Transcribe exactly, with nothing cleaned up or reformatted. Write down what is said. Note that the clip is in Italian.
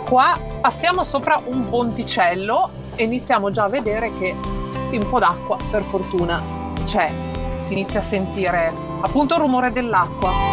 Qua passiamo sopra un ponticello e iniziamo già a vedere che sì, un po' d'acqua, per fortuna, c'è. Si inizia a sentire appunto il rumore dell'acqua.